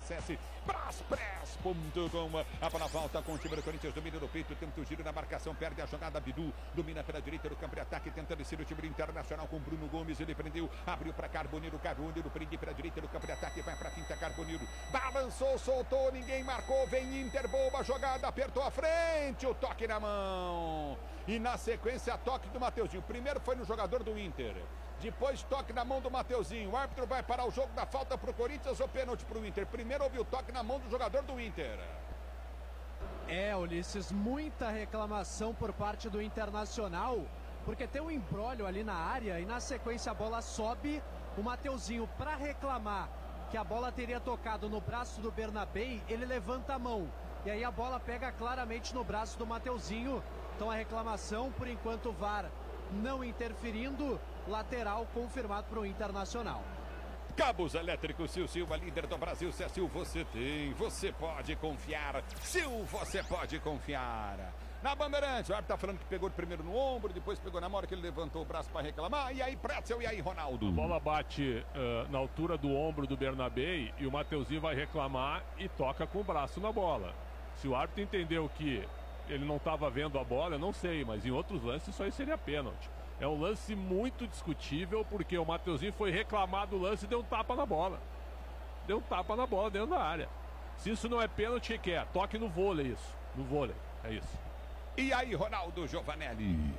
acesse braspress.com. A bola volta com o time do Corinthians, domina no peito, tenta o giro na marcação, perde a jogada, Bidu domina pela direita do campo de ataque, tenta descer o time do Internacional com Bruno Gomes, ele prendeu, abriu para Carboniro prende pela direita do campo de ataque, vai para finta, Carboniro balançou, soltou, ninguém marcou, vem Inter, boa jogada, apertou a frente, o toque na mão, e na sequência toque do Mateuzinho. Primeiro foi no jogador do Inter, depois toque na mão do Mateuzinho. O árbitro vai parar o jogo da falta pro Corinthians ou pênalti pro Inter? Primeiro houve o toque na mão do jogador do Inter. Ulisses, muita reclamação por parte do Internacional, porque tem um embrólio ali na área e na sequência a bola sobe, o Mateuzinho, para reclamar que a bola teria tocado no braço do Bernabei, ele levanta a mão e aí a bola pega claramente no braço do Mateuzinho. Então a reclamação, por enquanto o VAR não interferindo, lateral confirmado para o Internacional. Cabos elétricos Sil Silva, líder do Brasil. Se é Sil, você tem, você pode confiar. Sil, você pode confiar. Na Bandeirantes, o árbitro tá falando que pegou primeiro no ombro, depois pegou na hora que ele levantou o braço para reclamar. E aí, Pretzel, e aí, Ronaldo? A bola bate na altura do ombro do Bernabei e o Mateuzinho vai reclamar e toca com o braço na bola. Se o árbitro entendeu que ele não estava vendo a bola, eu não sei, mas em outros lances isso aí seria pênalti. É um lance muito discutível, porque o Mateuzinho foi reclamar do lance e deu um tapa na bola. Deu um tapa na bola dentro da área. Se isso não é pênalti, o que é? Toque no vôlei, isso. No vôlei, é isso. E aí, Ronaldo Giovanelli?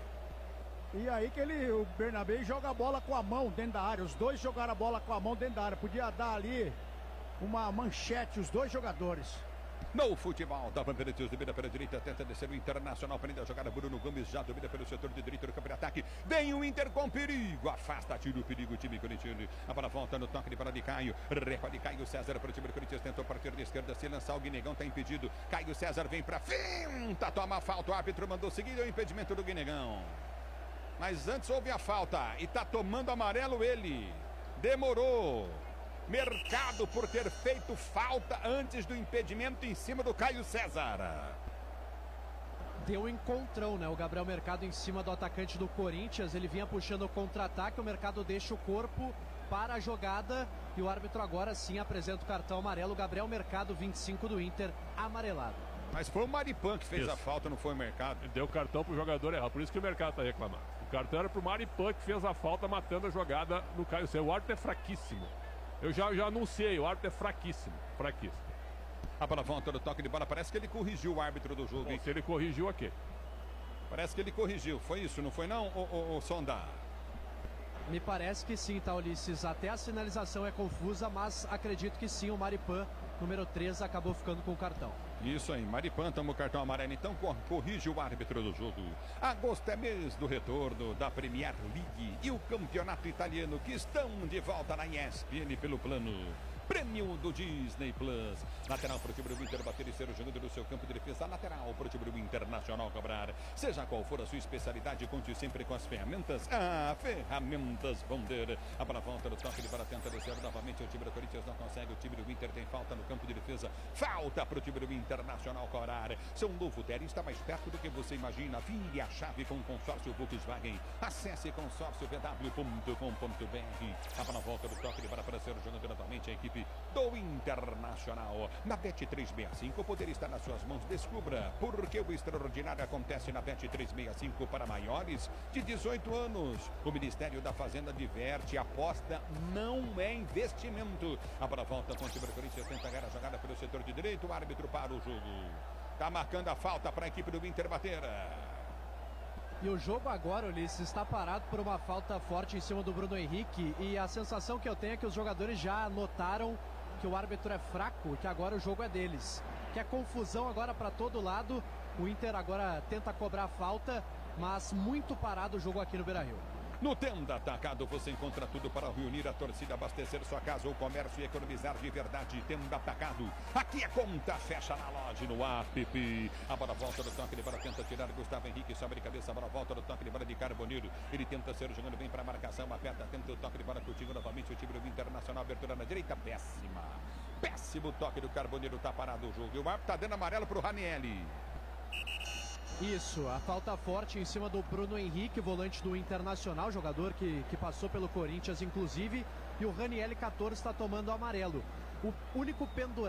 E aí que o Bernabei joga a bola com a mão dentro da área. Os dois jogaram a bola com a mão dentro da área. Podia dar ali uma manchete, os dois jogadores. No futebol da Bandeirantes, domina pela direita, tenta descer o Internacional, prende a jogada, Bruno Gomes já domina pelo setor de direita do campo de ataque, vem o Inter com perigo, afasta, tira o perigo, o time corintiano, a bola volta no toque de bola de Caio, repa de Caio César para o time do Corinthians, tentou partir da esquerda, se lançar, o Guinegão está impedido, Caio César vem para finta, toma a falta, o árbitro mandou seguir o impedimento do Guinegão, mas antes houve a falta, e está tomando amarelo ele, demorou. Mercado por ter feito falta antes do impedimento em cima do Caio César. Deu um encontrão, né? O Gabriel Mercado em cima do atacante do Corinthians. Ele vinha puxando o contra-ataque. O Mercado deixa o corpo para a jogada. E o árbitro agora sim apresenta o cartão amarelo. Gabriel Mercado, 25 do Inter, amarelado. Mas foi o Maripan que fez a falta, não foi o Mercado. Deu cartão pro jogador errado. Por isso que o Mercado tá reclamando. O cartão era pro Maripan que fez a falta, matando a jogada no Caio César. O árbitro é fraquíssimo. Eu já anunciei, o árbitro é fraquíssimo. A bola volta do toque de bola, parece que ele corrigiu o árbitro do jogo. Bom, se ele corrigiu, aqui. Parece que ele corrigiu, foi isso, não foi não, o Sonda? Me parece que sim, tá, Ulisses? Até a sinalização é confusa, mas acredito que sim, o Maripan, número 3, acabou ficando com o cartão. Isso aí, Maripan toma o cartão amarelo, então corrige o árbitro do jogo. Agosto é mês do retorno da Premier League e o campeonato italiano que estão de volta na ESPN pelo plano Prêmio do Disney Plus. Lateral para o time do Inter bater e ser o jogando no seu campo de defesa. Lateral para o time do Internacional cobrar. Seja qual for a sua especialidade, conte sempre com as ferramentas. Ferramentas Bonder. A bola volta no toque de bola, tenta descer novamente. O time do Corinthians não consegue. O time do Inter tem falta no campo de defesa. Falta para o time do Internacional cobrar. Seu novo Terra está mais perto do que você imagina. Vire a chave com o consórcio Volkswagen. Acesse consórciovw.com.br. A bola volta no toque de bola para ser o jogando novamente a equipe do Internacional. Na Bet365, o poder está nas suas mãos. Descubra porque o extraordinário acontece na Bet365 para maiores de 18 anos. O Ministério da Fazenda diverte, aposta não é investimento. A bola volta com o time do Corinthians, tenta ganhar a jogada pelo setor de direito, o árbitro para o jogo. Está marcando a falta para a equipe do Inter bater. E o jogo agora, Ulisses, está parado por uma falta forte em cima do Bruno Henrique. E a sensação que eu tenho é que os jogadores já notaram que o árbitro é fraco, que agora o jogo é deles. Que é confusão agora para todo lado. O Inter agora tenta cobrar a falta, mas muito parado o jogo aqui no Beira-Rio. No Tenda Atacado você encontra tudo para reunir a torcida, abastecer sua casa ou comércio e economizar de verdade. Tenda Atacado, aqui a conta fecha na loja, no app. A bola volta do toque de bola, tenta tirar Gustavo Henrique, sobre a cabeça, a bola volta do toque de bola de Carboniro. Ele tenta ser jogando bem para a marcação, aperta, tenta o toque de bola contigo novamente, o time do Internacional, abertura na direita, péssimo toque do Carboniro, tá parado o jogo. E o árbitro tá dando amarelo pro Ranieri. Isso, a falta forte em cima do Bruno Henrique, volante do Internacional, jogador que passou pelo Corinthians, inclusive, e o Ranieri 14 está tomando amarelo. O único pendurado